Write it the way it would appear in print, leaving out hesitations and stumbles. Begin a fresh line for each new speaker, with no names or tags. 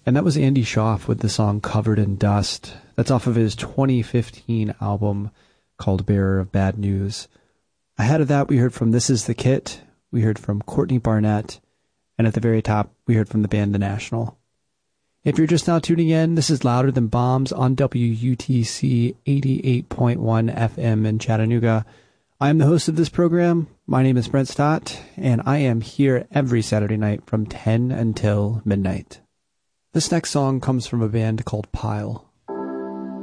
And that was Andy Schaaf with the song Covered in Dust. That's off of his 2015 album called Bearer of Bad News. Ahead of that, we heard from This Is the Kit, we heard from Courtney Barnett, and at the very top, we heard from the band The National. If you're just now tuning in, this is Louder Than Bombs on WUTC 88.1 FM in Chattanooga. I am the host of this program. My name is Brent Stott, and I am here every Saturday night from 10 until midnight. This next song comes from a band called Pile.